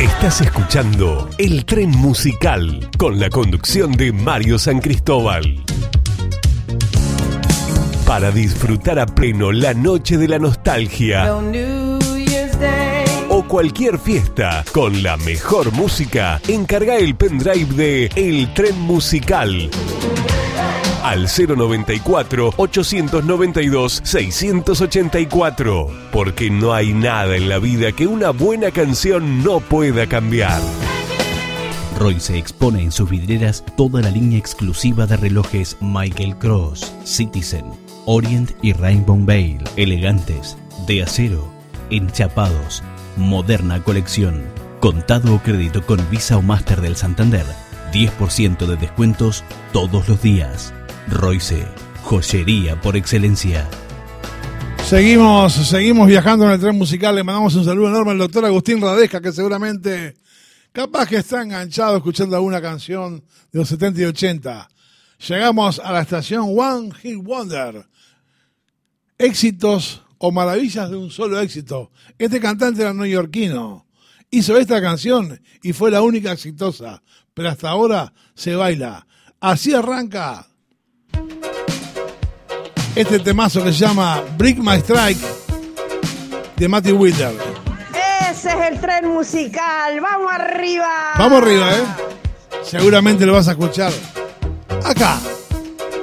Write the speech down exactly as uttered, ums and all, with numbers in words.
Estás escuchando El Tren Musical con la conducción de Mario San Cristóbal. Para disfrutar a pleno la noche de la nostalgia o cualquier fiesta con la mejor música, encarga el pendrive de El Tren Musical al cero noventa y cuatro, ochocientos noventa y dos, seiscientos ochenta y cuatro, porque no hay nada en la vida que una buena canción no pueda cambiar. Royce expone en sus vidrieras toda la línea exclusiva de relojes Michael Kors, Citizen, Orient y Rainbow Veil, elegantes, de acero, enchapados, moderna colección, contado o crédito con Visa o Master del Santander, diez por ciento de descuentos todos los días. Royce, joyería por excelencia. Seguimos, seguimos viajando en el tren musical. Le mandamos un saludo enorme al doctor Agustín Radesca, que seguramente, capaz que está enganchado escuchando alguna canción de los setenta y ochenta. Llegamos a la estación One Hit Wonder. Éxitos o maravillas de un solo éxito. Este cantante era neoyorquino. Hizo esta canción y fue la única exitosa, pero hasta ahora se baila. Así arranca este temazo que se llama Break My Strike de Matty Wilder. Ese es el tren musical. ¡Vamos arriba! Vamos arriba, ¿eh? Seguramente lo vas a escuchar acá.